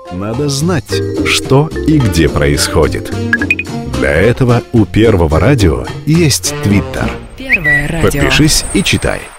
Надо знать, что и где происходит. Для этого у Первого радио есть Твиттер. Первое радио. Подпишись и читай.